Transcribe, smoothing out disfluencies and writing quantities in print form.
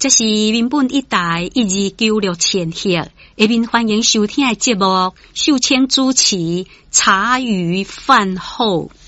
这是民本一台12967赫，下面欢迎收听的节目，秀清主持茶余饭后。